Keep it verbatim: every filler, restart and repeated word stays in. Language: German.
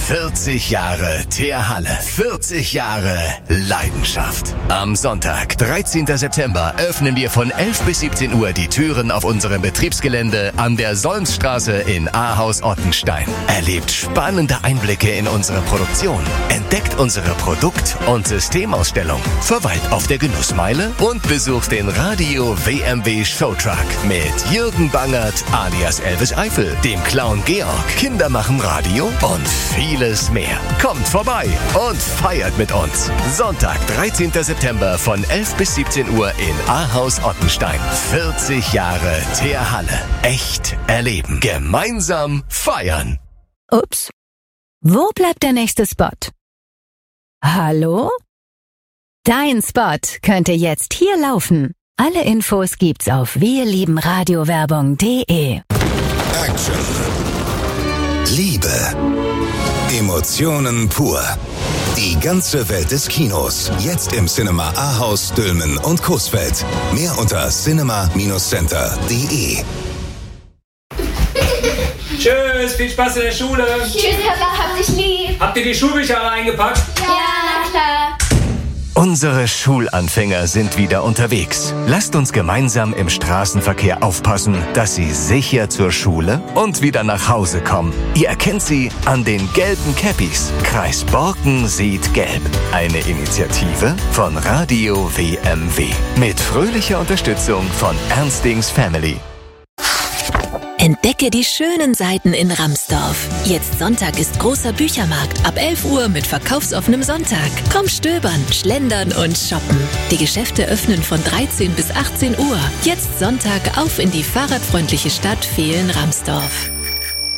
vierzig Jahre Teerhalle. vierzig Jahre Leidenschaft. Am Sonntag, dreizehnten September, öffnen wir von elf bis siebzehn Uhr die Türen auf unserem Betriebsgelände an der Solmsstraße in Ahaus-Ottenstein. Erlebt spannende Einblicke in unsere Produktion. Entdeckt unsere Produkt- und Systemausstellung. Verweilt auf der Genussmeile und besucht den Radio W M W Showtruck mit Jürgen Bangert alias Elvis Eifel, dem Clown Georg, Kinder machen Radio und vieles mehr. Kommt vorbei und feiert mit uns. Sonntag, dreizehnten September von elf bis siebzehn Uhr in Ahaus-Ottenstein. vierzig Jahre Teerhalle. Echt erleben. Gemeinsam feiern. Ups. Wo bleibt der nächste Spot? Hallo? Dein Spot könnte jetzt hier laufen. Alle Infos gibt's auf wirliebenradiowerbung punkt de. Action. Liebe. Emotionen pur. Die ganze Welt des Kinos. Jetzt im Cinema Ahaus, Dülmen und Coesfeld. Mehr unter cinema center punkt de. Tschüss, viel Spaß in der Schule. Tschüss, Papa, hab dich lieb. Habt ihr die Schulbücher alle eingepackt? Ja, na klar. Unsere Schulanfänger sind wieder unterwegs. Lasst uns gemeinsam im Straßenverkehr aufpassen, dass sie sicher zur Schule und wieder nach Hause kommen. Ihr erkennt sie an den gelben Cappies. Kreis Borken sieht gelb. Eine Initiative von Radio W M W. Mit fröhlicher Unterstützung von Ernstings Family. Entdecke die schönen Seiten in Ramsdorf. Jetzt Sonntag ist großer Büchermarkt ab elf Uhr mit verkaufsoffenem Sonntag. Komm stöbern, schlendern und shoppen. Die Geschäfte öffnen von dreizehn bis achtzehn Uhr. Jetzt Sonntag auf in die fahrradfreundliche Stadt Vehlen-Ramsdorf.